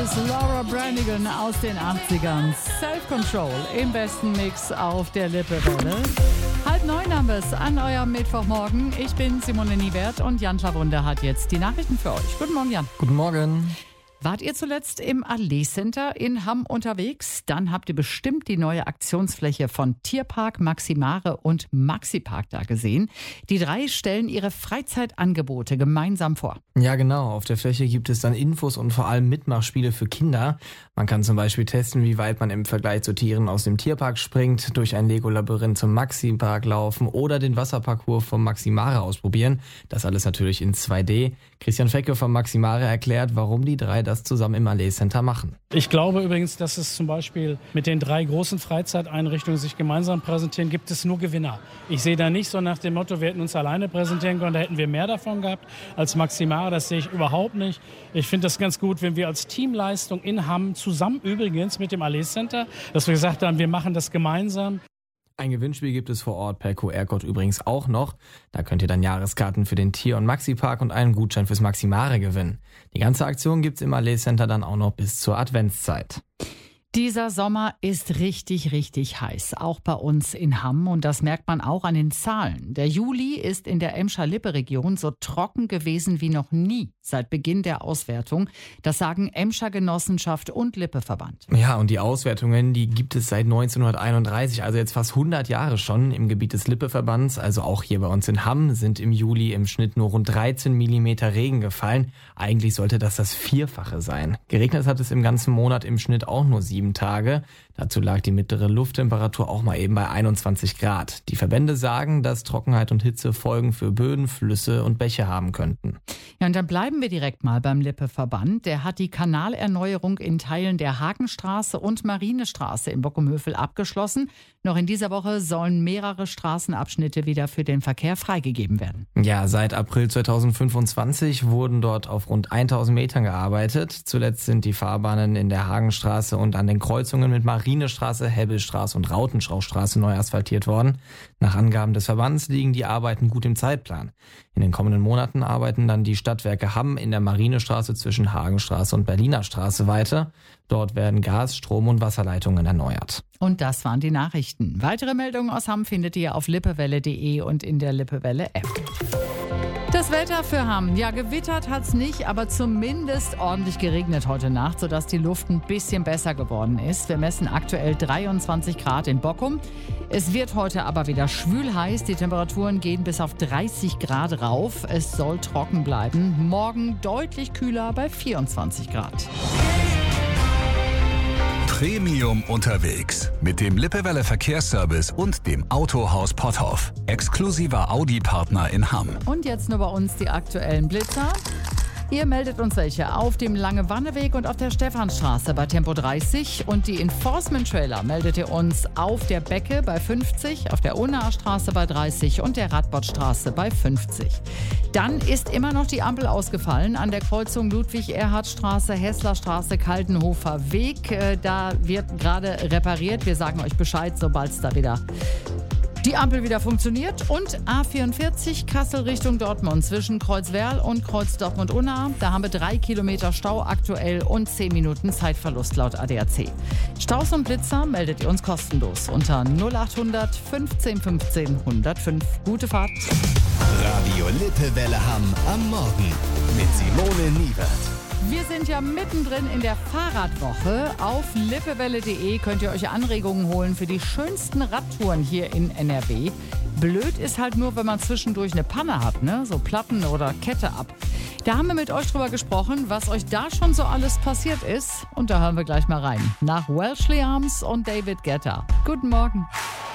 ist Laura Branigan aus den 80ern. Self-Control im besten Mix auf der Lippewelle. 8:30 haben wir es an eurem Mittwochmorgen. Ich bin Simone Niewert und Jan Schlawunde hat jetzt die Nachrichten für euch. Guten Morgen, Jan. Guten Morgen. Wart ihr zuletzt im Allee Center in Hamm unterwegs? Dann habt ihr bestimmt die neue Aktionsfläche von Tierpark, Maximare und Maxipark da gesehen. Die drei stellen ihre Freizeitangebote gemeinsam vor. Ja, genau. Auf der Fläche gibt es dann Infos und vor allem Mitmachspiele für Kinder. Man kann zum Beispiel testen, wie weit man im Vergleich zu Tieren aus dem Tierpark springt, durch ein Lego-Labyrinth zum Maxi-Park laufen oder den Wasserparcours vom Maximare ausprobieren. Das alles natürlich in 2D. Christian Fecke vom Maximare erklärt, warum die drei das zusammen im Allee Center machen. Ich glaube übrigens, dass es zum Beispiel mit den drei großen Freizeiteinrichtungen sich gemeinsam präsentieren, gibt es nur Gewinner. Ich sehe da nicht so nach dem Motto, wir hätten uns alleine präsentieren können, da hätten wir mehr davon gehabt als Maximare. Das sehe ich überhaupt nicht. Ich finde das ganz gut, wenn wir als Teamleistung in Hamm zusammen übrigens mit dem Allee Center, dass wir gesagt haben, wir machen das gemeinsam. Ein Gewinnspiel gibt es vor Ort per QR-Code übrigens auch noch. Da könnt ihr dann Jahreskarten für den Tier- und Maxi-Park und einen Gutschein fürs Maximare gewinnen. Die ganze Aktion gibt's im Allee Center dann auch noch bis zur Adventszeit. Dieser Sommer ist richtig, richtig heiß, auch bei uns in Hamm. Und das merkt man auch an den Zahlen. Der Juli ist in der Emscher-Lippe-Region so trocken gewesen wie noch nie seit Beginn der Auswertung. Das sagen Emscher Genossenschaft und Lippe-Verband. Ja, und die Auswertungen, die gibt es seit 1931, also jetzt fast 100 Jahre schon im Gebiet des Lippe-Verbands. Also auch hier bei uns in Hamm sind im Juli im Schnitt nur rund 13 Millimeter Regen gefallen. Eigentlich sollte das Vierfache sein. Geregnet hat es im ganzen Monat im Schnitt auch nur 7 Tage. Dazu lag die mittlere Lufttemperatur auch mal eben bei 21 Grad. Die Verbände sagen, dass Trockenheit und Hitze Folgen für Böden, Flüsse und Bäche haben könnten. Ja, und dann bleiben wir direkt mal beim Lippe-Verband. Der hat die Kanalerneuerung in Teilen der Hagenstraße und Marinestraße in Bockumhövel abgeschlossen. Noch in dieser Woche sollen mehrere Straßenabschnitte wieder für den Verkehr freigegeben werden. Ja, seit April 2025 wurden dort auf rund 1000 Metern gearbeitet. Zuletzt sind die Fahrbahnen in der Hagenstraße und an den Kreuzungen mit Marinestraße, Hebbelstraße und Rautenschaustraße neu asphaltiert worden. Nach Angaben des Verbands liegen die Arbeiten gut im Zeitplan. In den kommenden Monaten arbeiten dann die Stadtwerke Hamm in der Marinestraße zwischen Hagenstraße und Berliner Straße weiter. Dort werden Gas-, Strom- und Wasserleitungen erneuert. Und das waren die Nachrichten. Weitere Meldungen aus Hamm findet ihr auf lippewelle.de und in der Lippewelle-App. Das Wetter für Hamm. Ja, gewittert hat's nicht, aber zumindest ordentlich geregnet heute Nacht, sodass die Luft ein bisschen besser geworden ist. Wir messen aktuell 23 Grad in Bockum. Es wird heute aber wieder schwül heiß. Die Temperaturen gehen bis auf 30 Grad rauf. Es soll trocken bleiben. Morgen deutlich kühler bei 24 Grad. Premium unterwegs mit dem Lippewelle Verkehrsservice und dem Autohaus Potthoff. Exklusiver Audi-Partner in Hamm. Und jetzt nur bei uns die aktuellen Blitzer. Ihr meldet uns welche auf dem Lange-Wanneweg und auf der Stephanstraße bei Tempo 30. Und die Enforcement-Trailer meldet ihr uns auf der Becke bei 50, auf der Unnaher Straße bei 30 und der Radbottstraße bei 50. Dann ist immer noch die Ampel ausgefallen an der Kreuzung Ludwig-Erhard-Straße, Hesslerstraße, Kaltenhofer Weg. Da wird gerade repariert. Wir sagen euch Bescheid, sobald es da wieder die Ampel wieder funktioniert. Und A44 Kassel Richtung Dortmund zwischen Kreuzwerl und Kreuz Dortmund-Unna. Da haben wir 3 Kilometer Stau aktuell und 10 Minuten Zeitverlust laut ADAC. Staus und Blitzer meldet ihr uns kostenlos unter 0800 15 15 105. Gute Fahrt. Radio Lippewelle Hamm am Morgen mit Simone Niewert. Wir sind ja mittendrin in der Fahrradwoche. Auf lippewelle.de könnt ihr euch Anregungen holen für die schönsten Radtouren hier in NRW. Blöd ist halt nur, wenn man zwischendurch eine Panne hat, ne? So Platten oder Kette ab. Da haben wir mit euch drüber gesprochen, was euch da schon so alles passiert ist. Und da hören wir gleich mal rein. Nach Welshly Arms und David Guetta. Guten Morgen.